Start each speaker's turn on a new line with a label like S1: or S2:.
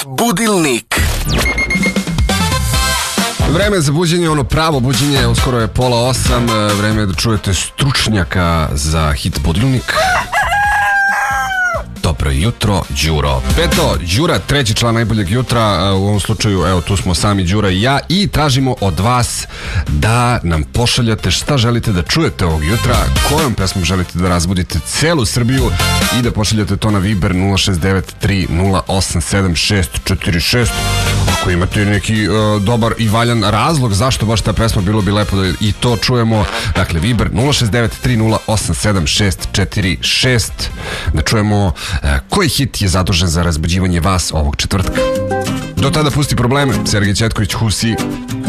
S1: Budilnik.
S2: Vreme za buđenje, ono pravo buđenje, uskoro je 7:30, vreme je da čujete stručnjaka za hit Budilnik. Dobro jutro, Đuro. Peto, Đura, treći član najboljeg jutra, u ovom slučaju, evo, tu smo sami Đura i ja i tražimo od vas da nam pošaljate šta želite da čujete ovog jutra, kojom pesmom želite da razbudite celu Srbiju i da pošaljate to na Viber 069-308-7646. Ako imate neki dobar i valjan razlog zašto baš ta pesma, bilo bi lepo da i to čujemo. Dakle, Viber 069-308-7646, da čujemo koji hit je zadužen za razbuđivanje vas ovog četvrtka. Do tada pusti probleme, Sergej Četković, Husi.